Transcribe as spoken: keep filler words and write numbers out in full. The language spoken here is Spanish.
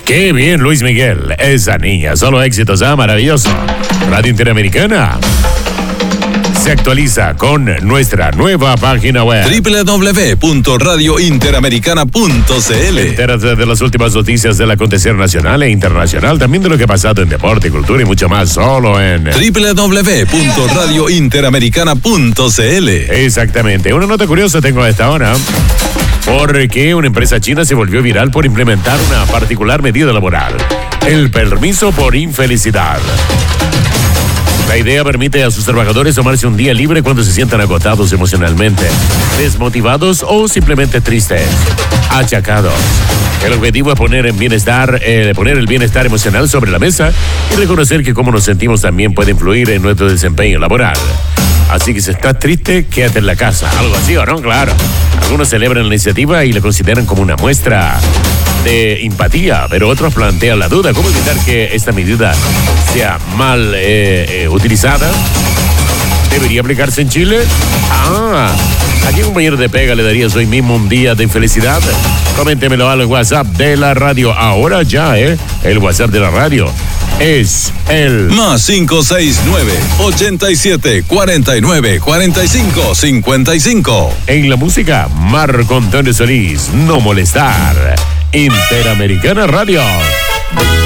Qué bien, Luis Miguel. Esa niña, solo éxitos, ah, maravilloso. Radio Interamericana se actualiza con nuestra nueva página web doble u doble u doble u punto radio interamericana punto c l. Entérate de las últimas noticias del acontecer nacional e internacional, también de lo que ha pasado en deporte, cultura y mucho más, solo en doble u doble u doble u punto radio interamericana punto c l. Exactamente. Una nota curiosa tengo a esta hora, porque una empresa china se volvió viral por implementar una particular medida laboral: el permiso por infelicidad. La idea permite a sus trabajadores tomarse un día libre cuando se sientan agotados emocionalmente, desmotivados o simplemente tristes, achacados. El objetivo es poner en bienestar, eh, poner el bienestar emocional sobre la mesa y reconocer que cómo nos sentimos también puede influir en nuestro desempeño laboral. Así que si estás triste, quédate en la casa. Algo así, ¿o no? Claro. Algunos celebran la iniciativa y la consideran como una muestra de empatía, pero otros plantean la duda: ¿cómo evitar que esta medida sea mal eh, eh, utilizada? ¿Debería aplicarse en Chile? Ah, ¿a qué compañero de pega le darías hoy mismo un día de infelicidad? Coméntemelo al WhatsApp de la radio. Ahora ya, ¿eh? El WhatsApp de la radio es el más cinco seis nueve, ochenta y siete, cuarenta y nueve, cuarenta y cinco, cincuenta y cinco. En la música, Marco Antonio Solís, No Molestar. Interamericana Radio.